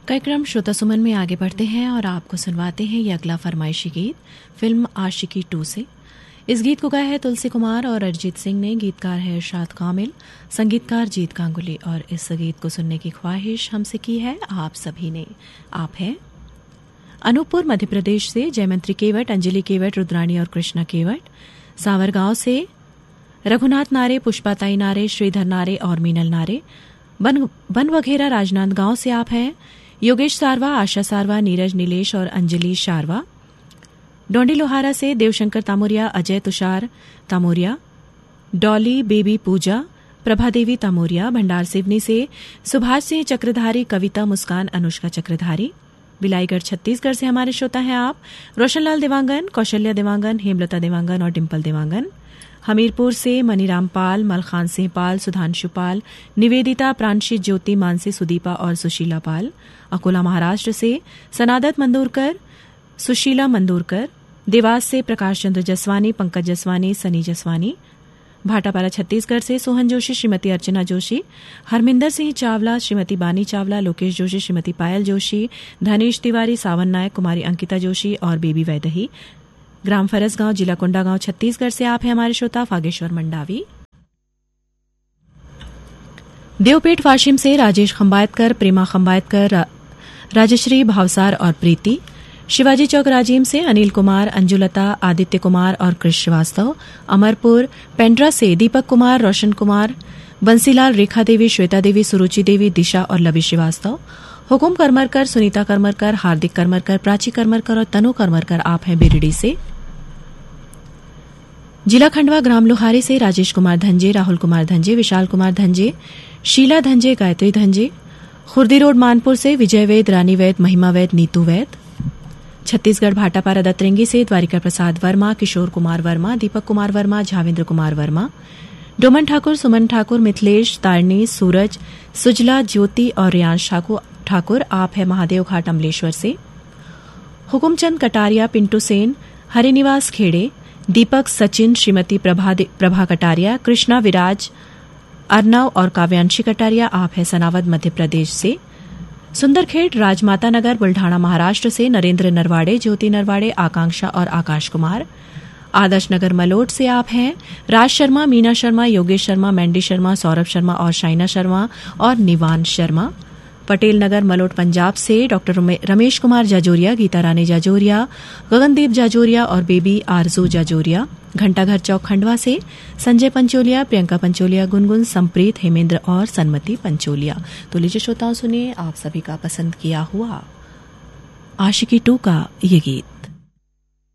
कार्यक्रम श्रोता सुमन में आगे बढ़ते हैं और आपको सुनवाते हैं ये अगला फरमाइशी गीत फिल्म आशिकी 2 से। इस गीत को गाया है तुलसी कुमार और अरिजीत सिंह ने। गीतकार है इरशाद कामिल, संगीतकार जीत गांगुली। और इस गीत को सुनने की ख्वाहिश हमसे की है आप सभी ने। आप हैं अनूपपुर मध्य प्रदेश से जयमंत्री केवट, अंजलि केवट, रुद्राणी और कृष्णा केवट। सावरगांव से रघुनाथ नारे, पुष्पाताई नारे, श्रीधर नारे और मीनल नारे। बन वघेरा राजनांदगांव से आप हैं योगेश सारवा, आशा सारवा, नीरज नीलेश और अंजलि शारवा। डोंडी लोहारा से देवशंकर तामोरिया, अजय तुषार तामोरिया, डॉली बेबी पूजा, प्रभा देवी तामोरिया। भंडार सिवनी से सुभाष सिंह चक्रधारी, कविता मुस्कान, अनुष्का चक्रधारी। बिलाईगढ़ छत्तीसगढ़ से हमारे श्रोता हैं आप रोशनलाल देवांगन, कौशल्या देवांगन, हेमलता देवांगन और डिम्पल देवांगन। हमीरपुर से मनीराम पाल, मलखान सिंह पाल, सुधांशु पाल, निवेदिता, प्रांशी, ज्योति, मानसी, सुदीपा और सुशीला पाल। अकोला महाराष्ट्र से सनादत मंदूरकर, सुशीला मंदूरकर। देवास से प्रकाश चंद्र जसवानी, पंकज जसवानी, सनी जसवानी। भाटापारा छत्तीसगढ़ से सोहन जोशी, श्रीमती अर्चना जोशी, हरमिंदर सिंह चावला, श्रीमती बानी चावला, लोकेश जोशी, श्रीमती पायल जोशी, धनेश तिवारी, सावन नायक, कुमारी अंकिता जोशी और बेबी वैदही। ग्राम फरसगांव, जिला कोंडागांव छत्तीसगढ़ से आप हैं हमारे श्रोता फागेश्वर मंडावी। देवपेट वाशिम से राजेश खंबायतकर, प्रेमा खंबायतकर, राजश्री भावसार और प्रीति। शिवाजी चौक राजीम से अनिल कुमार, अंजुलता, आदित्य कुमार और कृष श्रीवास्तव। अमरपुर पेंड्रा से दीपक कुमार, रोशन कुमार, बंसीलाल, रेखा देवी, श्वेता देवी, सुरुचि देवी, दिशा और लवी श्रीवास्तव। हुकुम करमरकर, सुनीता करमरकर, हार्दिक करमरकर, प्राची करमरकर और तनु करमरकर आप हैं बिरडी से। जिला खंडवा ग्राम लोहारी से राजेश कुमार धंजे, राहुल कुमार धंजे, विशाल कुमार धंजे, शीला धंजे, गायत्री धंजे। खुर्दी रोड मानपुर से विजय वैद, रानी वैद, महिमा वैद, नीतू वैद। छत्तीसगढ़ भाटापारा दतरंगी से द्वारिका प्रसाद वर्मा, किशोर कुमार वर्मा, दीपक कुमार वर्मा, झावेंद्र कुमार वर्मा। डोमन ठाकुर, सुमन ठाकुर, मिथिलेश, तारणी, सूरज, सुजला, ज्योति और रियांश ठाकुर आप है महादेव घाट अमलेश्वर से। हुकुमचंद कटारिया, पिंटू सेन, हरिनिवास खेड़े। दीपक, सचिन, श्रीमती प्रभा कटारिया, कृष्णा, विराज, अर्नव और काव्यांशी कटारिया आप है सनावद मध्य प्रदेश से। सुंदरखेड़, राजमाता नगर, बुल्ढाणा महाराष्ट्र से नरेंद्र नरवाड़े, ज्योति नरवाड़े, आकांक्षा और आकाश कुमार। आदर्श नगर मलोट से आप हैं राज शर्मा, मीना शर्मा, योगेश शर्मा, मैंडी शर्मा, सौरभ शर्मा और शाइना शर्मा और निवान शर्मा। पटेल नगर मलोट पंजाब से डॉक्टर रमेश कुमार जाजोरिया, गीता रानी जाजोरिया, गगनदीप जाजोरिया और बेबी आरजू जाजोरिया। घंटाघर चौक खंडवा से संजय पंचोलिया, प्रियंका पंचोलिया, गुनगुन, संप्रीत, हेमेंद्र और सन्मति पंचोलिया। तो लीजिए श्रोताओं सुनिए आप सभी का पसंद किया हुआ आशिकी 2 का ये गीत।